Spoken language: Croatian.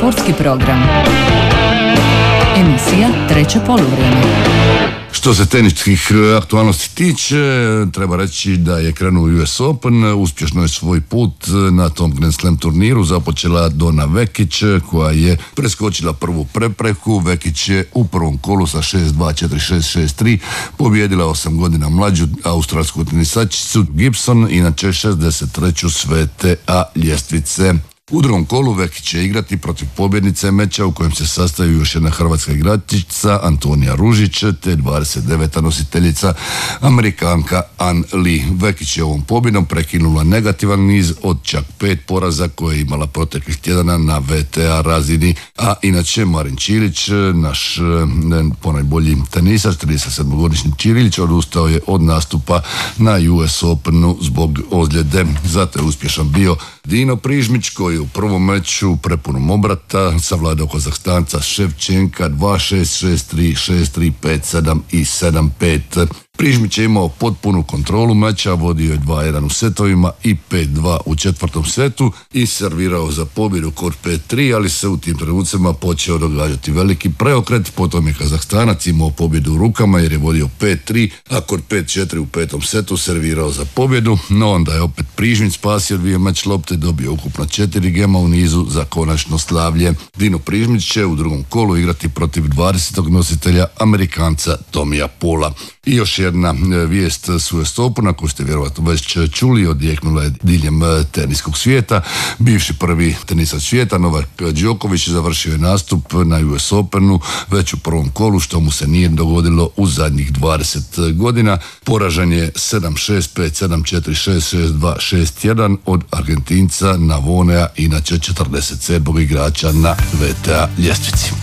sportski program. Emisija Treće poluvrijeme. Što se teničkih aktualnosti tiče, treba reći da je krenuo US Open, uspješno je svoj put na tom Grand Slam turniru započela Dona Vekić, koja je preskočila prvu prepreku. Vekić je u prvom kolu sa 6-2, 4-6, 6-3 pobjedila 8 godina mlađu australsku tenisačicu Gibson, inače 63. svete A ljestvice. U drugom kolu Vekić će igrati protiv pobjednice meča u kojem se sastaju još jedna hrvatska igračica Antonija Ružić te 29. nositeljica Amerikanka An Li. Vekić je ovom pobjedom prekinula negativan niz od čak 5 poraza koje je imala proteklih tjedana na VTA razini, a inače Marin Čilić, naš ponajbolji tenisač, 37-godišnji Čilić, odustao je od nastupa na US Openu zbog ozljede. Zato je uspješan bio Dino Prižmić, koji je u prvom meču prepunom obrata savladao Kazahstanca Ševčenka 2-6, 6-3, 6-3, 5-7 i 7-5. Prižmić je imao potpunu kontrolu meča, vodio je 2-1 u setovima i 5-2 u četvrtom setu i servirao za pobjedu kod 5-3, ali se u tim trenucima počeo događati veliki preokret. Potom je Kazahstanac imao pobjedu u rukama jer je vodio 5-3, a kod 5-4 u petom setu servirao za pobjedu, no onda je opet Prižmić spasio 2 meč lopte, dobio ukupno 4 gema u nizu za konačno slavlje. Dino Prižmić će u drugom kolu igrati protiv 20. nositelja Amerikanca Tomija Pola. I još jedna vijest s US Opena koju ste vjerojatno već čuli, odjeknula je diljem teniskog svijeta. Bivši prvi tenisač svijeta Novak Đoković završio je nastup na US Openu već u prvom kolu, što mu se nije dogodilo u zadnjih 20 godina. Poražen je 7-6, 5-7, 4-6, 6-2, 6-1 od Argentinca Navonea, inače 47. igrača na VTA ljestvici.